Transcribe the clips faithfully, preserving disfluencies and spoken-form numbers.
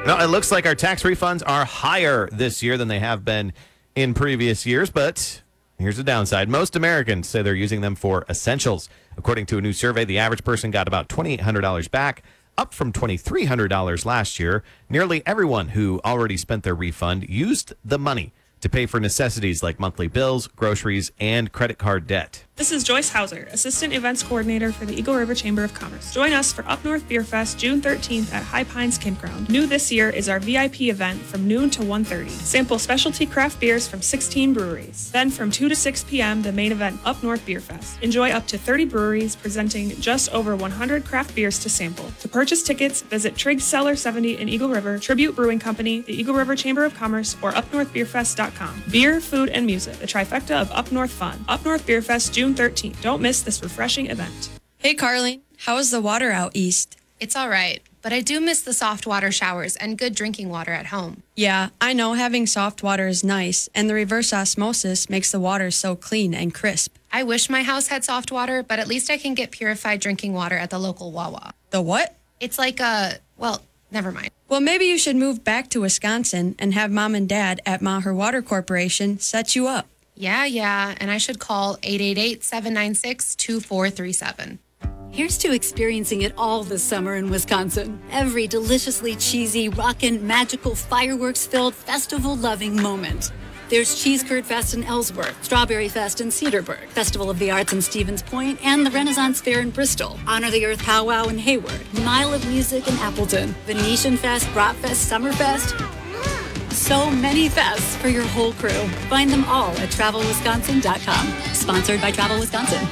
No, it looks like our tax refunds are higher this year than they have been in previous years, but here's the downside. Most Americans say they're using them for essentials. According to a new survey, the average person got about twenty-eight hundred dollars back, up from twenty-three hundred dollars last year. Nearly everyone who already spent their refund used the money to pay for necessities like monthly bills, groceries, and credit card debt. This is Joyce Hauser, Assistant Events Coordinator for the Eagle River Chamber of Commerce. Join us for Up North Beer Fest June thirteenth at High Pines Campground. New this year is our V I P event from noon to one thirty. Sample specialty craft beers from sixteen breweries. Then from two to six p.m., the main event, Up North Beer Fest. Enjoy up to thirty breweries presenting just over one hundred craft beers to sample. To purchase tickets, visit Triggs Cellar seventy in Eagle River, Tribute Brewing Company, the Eagle River Chamber of Commerce, or up north beer fest dot com. Beer, food, and music, the trifecta of Up North fun. Up North Beer Fest June thirteenth. Don't miss this refreshing event. Hey, Carly, how is the water out east? It's all right, but I do miss the soft water showers and good drinking water at home. Yeah, I know having soft water is nice, and the reverse osmosis makes the water so clean and crisp. I wish my house had soft water, but at least I can get purified drinking water at the local Wawa. The what? It's like a, well, never mind. Well, maybe you should move back to Wisconsin and have Mom and Dad at Maher Water Corporation set you up. Yeah, yeah, and I should call eight eight eight, seven nine six, two four three seven. Here's to experiencing it all this summer in Wisconsin. Every deliciously cheesy, rockin', magical, fireworks-filled, festival-loving moment. There's Cheese Curd Fest in Ellsworth, Strawberry Fest in Cedarburg, Festival of the Arts in Stevens Point, and the Renaissance Fair in Bristol, Honor the Earth Powwow in Hayward, Mile of Music in Appleton, Venetian Fest, Bratfest, Summerfest. So many fests for your whole crew. Find them all at travel wisconsin dot com. Sponsored by Travel Wisconsin.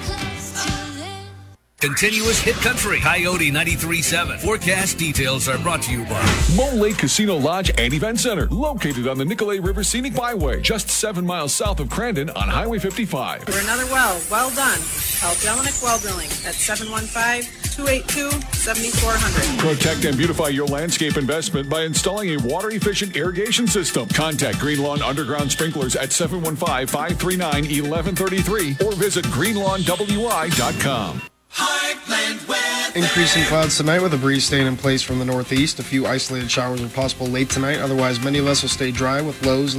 Continuous hit country, Coyote ninety-three point seven. Forecast details are brought to you by Mole Lake Casino Lodge and Event Center, located on the Nicolay River Scenic Byway, just seven miles south of Crandon on Highway fifty-five. For another well, well done. Call Jelinek Well Drilling at seven one five, two eight two, seven four zero zero. Protect and beautify your landscape investment by installing a water-efficient irrigation system. Contact Green Lawn Underground Sprinklers at seven one five, five three nine, one one three three or visit green lawn w i dot com. Heartland Weather. Increasing clouds tonight with a breeze staying in place from the northeast. A few isolated showers are possible late tonight. Otherwise, many of us will stay dry with lows